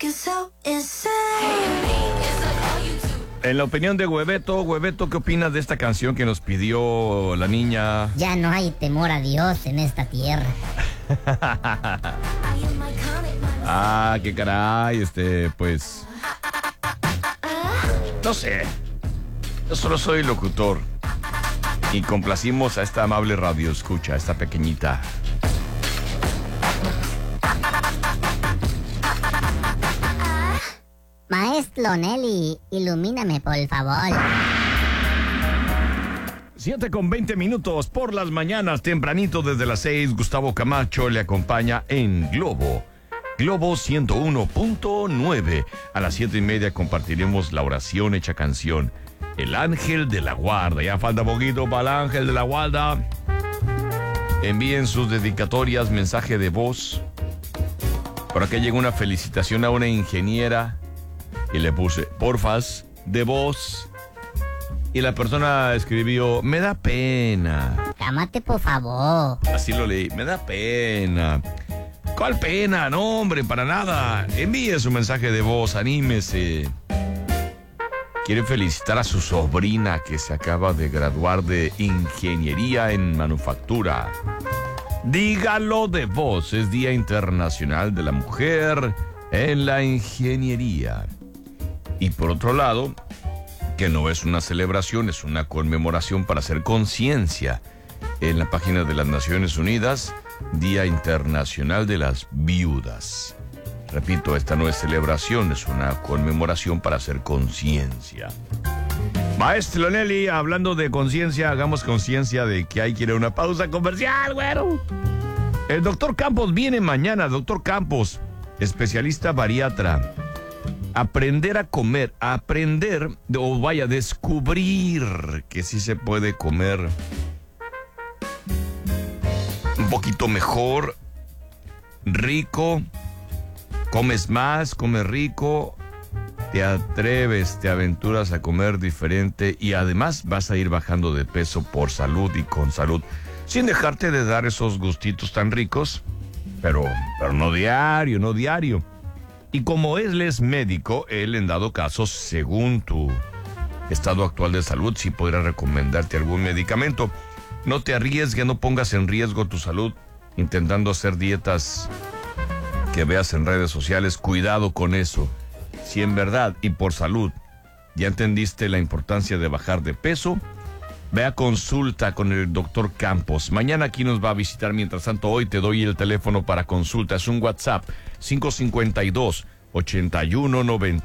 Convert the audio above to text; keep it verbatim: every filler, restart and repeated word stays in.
En la opinión de Hueveto, Hueveto, ¿qué opinas de esta canción que nos pidió la niña? Ya no hay temor a Dios en esta tierra. Ah, qué caray, este, pues... No sé, yo solo soy locutor y complacimos a esta amable radio escucha, a esta pequeñita. Maestro Nelly, ilumíname por favor. siete con veinte minutos por las mañanas, tempranito desde las seis, Gustavo Camacho le acompaña en Globo. Globo ciento uno punto nueve. A las siete y media compartiremos la oración hecha canción. El ángel de la guarda. Ya falta poquito para el ángel de la guarda. Envíen sus dedicatorias, mensaje de voz. Por acá llega una felicitación a una ingeniera. Y le puse, porfas, de voz. Y la persona escribió, me da pena. Cámate, por favor. Así lo leí, me da pena. ¿Cuál pena? No, hombre, para nada. Envíe su mensaje de voz, anímese. Quiere felicitar a su sobrina que se acaba de graduar de ingeniería en manufactura. Dígalo de voz, es Día Internacional de la Mujer en la Ingeniería. Y por otro lado, que no es una celebración, es una conmemoración para hacer conciencia. En la página de las Naciones Unidas, Día Internacional de las Viudas. Repito, esta no es celebración, es una conmemoración para hacer conciencia. Maestro Nelly, hablando de conciencia, hagamos conciencia de que hay que ir a una pausa comercial, güero. El doctor Campos viene mañana, doctor Campos, especialista bariatra. Aprender a comer, aprender, o vaya, descubrir que sí se puede comer un poquito mejor, rico, comes más, comes rico, te atreves, te aventuras a comer diferente y además vas a ir bajando de peso por salud y con salud, sin dejarte de dar esos gustitos tan ricos, pero, pero no diario, no diario. Y como él es médico, él en dado caso, según tu estado actual de salud, sí podrá recomendarte algún medicamento. No te arriesgues, no pongas en riesgo tu salud intentando hacer dietas que veas en redes sociales. Cuidado con eso. Si en verdad y por salud ya entendiste la importancia de bajar de peso, ve a consulta con el doctor Campos. Mañana aquí nos va a visitar. Mientras tanto, hoy te doy el teléfono para consulta. Es un WhatsApp, cinco cinco dos, ocho uno nueve